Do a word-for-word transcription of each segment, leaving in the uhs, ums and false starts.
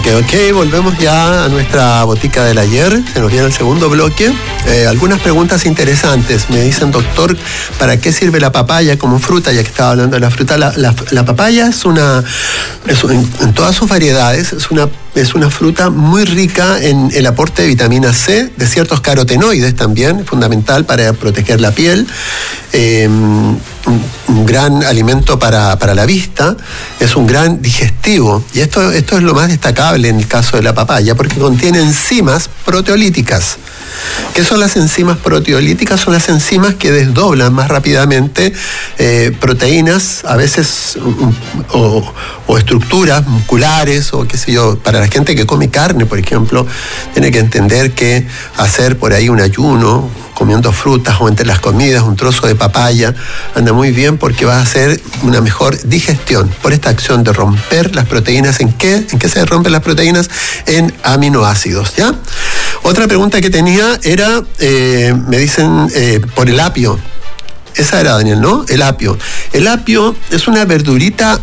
Ok, ok, volvemos ya a nuestra botica del ayer, se nos viene el segundo bloque. Eh, algunas preguntas interesantes. Me dicen, doctor, ¿para qué sirve la papaya como fruta? Ya que estaba hablando de la fruta, la, la, la papaya es una, es, en, en todas sus variedades, es una, es una fruta muy rica en el aporte de vitamina C, de ciertos carotenoides también, fundamental para proteger la piel. Eh, un, un gran alimento para, para la vista, es un gran digestivo, y esto, esto es lo más destacable en el caso de la papaya, porque contiene enzimas proteolíticas. ¿Qué son las enzimas proteolíticas? Son las enzimas que desdoblan más rápidamente eh, proteínas, a veces um, o, o estructuras musculares, o qué sé yo. Para la gente que come carne, por ejemplo, tiene que entender que hacer por ahí un ayuno, comiendo frutas o entre las comidas, un trozo de papaya, anda muy bien porque va a hacer una mejor digestión por esta acción de romper las proteínas. ¿En qué? ¿En qué se rompen las proteínas? En aminoácidos, ¿ya? Otra pregunta que tenía era, eh, me dicen, eh, por el apio. Esa era, Daniel, ¿no? El apio. El apio es una verdurita,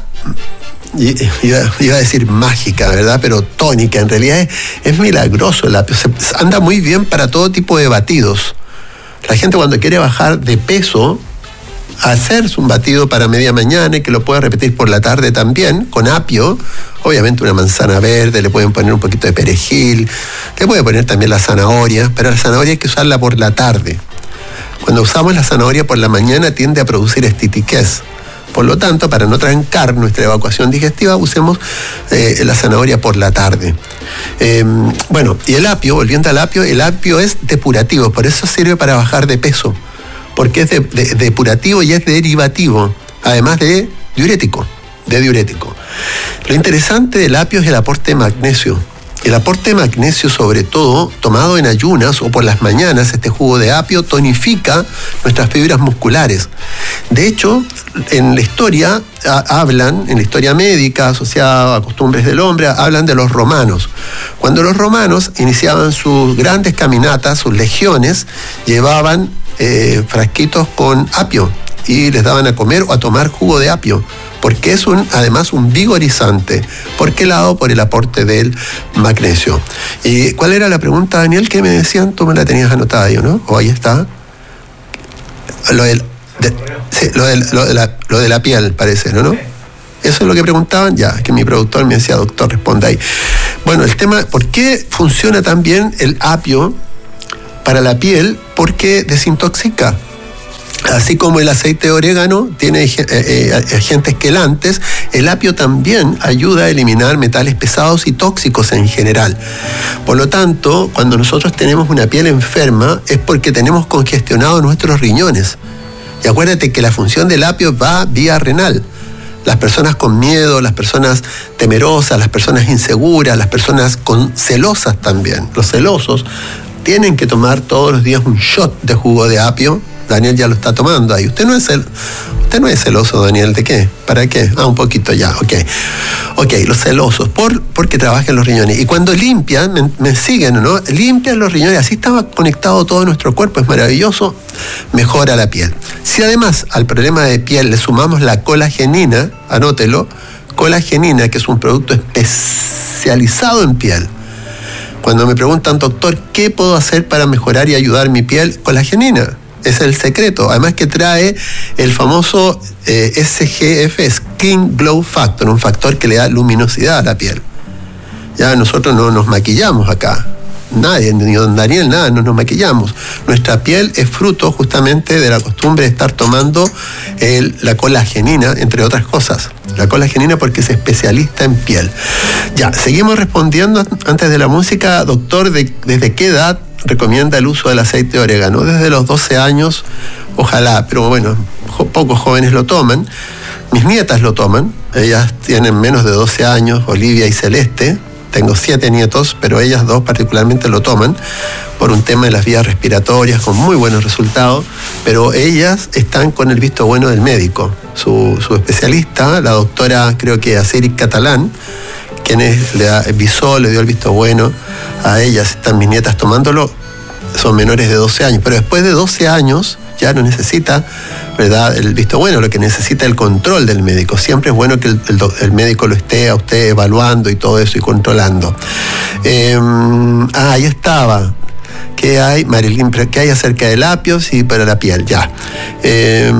iba, iba a decir mágica, ¿verdad? Pero tónica. En realidad es, es milagroso el apio. Se, anda muy bien para todo tipo de batidos. La gente cuando quiere bajar de peso, hacerse un batido para media mañana y que lo pueda repetir por la tarde también, con apio, obviamente una manzana verde, le pueden poner un poquito de perejil, le pueden poner también la zanahoria, pero la zanahoria hay que usarla por la tarde. Cuando usamos la zanahoria por la mañana tiende a producir estitiquez. Por lo tanto, para no trancar nuestra evacuación digestiva, usemos eh, la zanahoria por la tarde. Eh, bueno, y el apio, volviendo al apio, el apio es depurativo, por eso sirve para bajar de peso, porque es de, de, depurativo y es derivativo, además de diurético, de diurético. Lo interesante del apio es el aporte de magnesio. El aporte de magnesio, sobre todo, tomado en ayunas o por las mañanas, este jugo de apio tonifica nuestras fibras musculares. De hecho, en la historia a, hablan, en la historia médica asociada a costumbres del hombre, hablan de los romanos. Cuando los romanos iniciaban sus grandes caminatas, sus legiones, llevaban eh, frasquitos con apio y les daban a comer o a tomar jugo de apio, porque es un, además un vigorizante. ¿Por qué lado? Por el aporte del magnesio. ¿Y cuál era la pregunta, Daniel, que me decían? Tú me la tenías anotada yo, ¿no? O ahí está. Lo del, de, sí, lo, del, lo, de la, lo de la piel, parece, ¿no? ¿no? Eso es lo que preguntaban, ya, que mi productor me decía, doctor, responda ahí. Bueno, el tema, ¿por qué funciona tan bien el apio para la piel? Porque desintoxica. Así como el aceite de orégano tiene eh, eh, agentes quelantes, el apio también ayuda a eliminar metales pesados y tóxicos en general. Por lo tanto, cuando nosotros tenemos una piel enferma, es porque tenemos congestionados nuestros riñones. Y acuérdate que la función del apio va vía renal. Las personas con miedo, las personas temerosas, las personas inseguras, las personas con celosas también, los celosos, tienen que tomar todos los días un shot de jugo de apio. Daniel ya lo está tomando ahí. Usted no es cel- usted no es celoso, Daniel, ¿de qué? ¿Para qué? Ah, un poquito ya, ok. Ok, los celosos, por, porque trabajan los riñones. Y cuando limpian, me, me siguen, ¿no? Limpian los riñones, así está conectado todo nuestro cuerpo, es maravilloso, mejora la piel. Si además al problema de piel le sumamos la colagenina, anótelo, colagenina, que es un producto especializado en piel. Cuando me preguntan, doctor, ¿qué puedo hacer para mejorar y ayudar mi piel? Colagenina. Es el secreto, además que trae el famoso eh, S G F, Skin Glow Factor, un factor que le da luminosidad a la piel. Ya nosotros no nos maquillamos acá, nadie, ni don Daniel, nada, no nos maquillamos. Nuestra piel es fruto justamente de la costumbre de estar tomando el, la colagenina, entre otras cosas. La colagenina porque es especialista en piel. Ya, seguimos respondiendo antes de la música. Doctor, ¿de, ¿desde qué edad recomienda el uso del aceite de orégano? Desde los doce años, ojalá, pero bueno, jo, pocos jóvenes lo toman. Mis nietas lo toman, ellas tienen menos de doce años, Olivia y Celeste. Tengo siete nietos, pero ellas dos particularmente lo toman por un tema de las vías respiratorias, con muy buenos resultados, pero ellas están con el visto bueno del médico. Su, su especialista, la doctora, creo que Aceric Catalán, quien es, le avisó, le dio el visto bueno a ellas, están mis nietas tomándolo, son menores de doce años, pero después de doce años ya no necesita, ¿verdad?, el visto bueno, lo que necesita es el control del médico. Siempre es bueno que el, el, el médico lo esté a usted evaluando y todo eso y controlando. Eh, ah, ahí estaba. ¿Qué hay, Marilyn? ¿Qué hay acerca de labios y para la piel? Ya. Eh,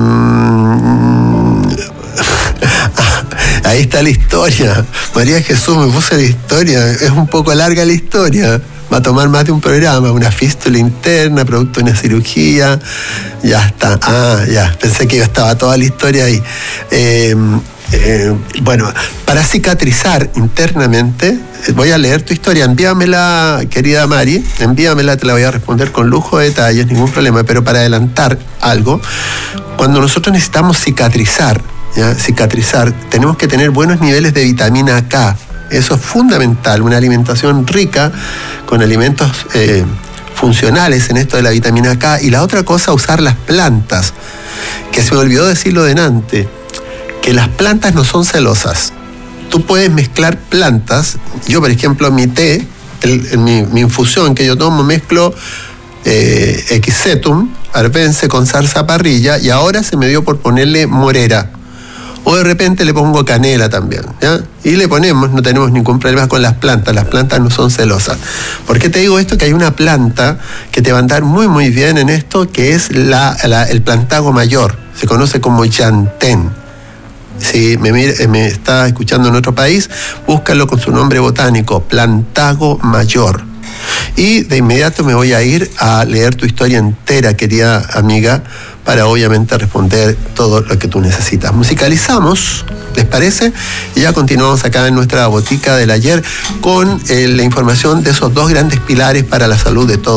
ahí está la historia. María Jesús me puso la historia. Es un poco larga la historia. Va a tomar más de un programa. Una fístula interna, producto de una cirugía. Ya está. Ah, ya. Pensé que estaba toda la historia ahí. Eh, eh, bueno, para cicatrizar internamente, voy a leer tu historia. Envíamela, querida Mari. Envíamela, te la voy a responder con lujo de detalles, ningún problema. Pero para adelantar algo, cuando nosotros necesitamos cicatrizar, ¿ya? cicatrizar, tenemos que tener buenos niveles de vitamina K. Eso es fundamental, una alimentación rica con alimentos eh, funcionales en esto de la vitamina K. Y la otra cosa, usar las plantas, que se me olvidó decirlo delante, que las plantas no son celosas. Tú puedes mezclar plantas. Yo, por ejemplo, mi té, el, el, mi, mi infusión que yo tomo, mezclo eh, Equisetum, arvense con zarzaparrilla, y ahora se me dio por ponerle morera. O de repente le pongo canela también, ¿ya? Y le ponemos, no tenemos ningún problema con las plantas, las plantas no son celosas. ¿Por qué te digo esto? Que hay una planta que te va a andar muy muy bien en esto, que es la, la, el plantago mayor, se conoce como llantén. Si me, me está escuchando en otro país, búscalo con su nombre botánico, plantago mayor. Y de inmediato me voy a ir a leer tu historia entera, querida amiga, para obviamente responder todo lo que tú necesitas. Musicalizamos, ¿les parece? Y ya continuamos acá en nuestra botica del ayer con eh, la información de esos dos grandes pilares para la salud de todos.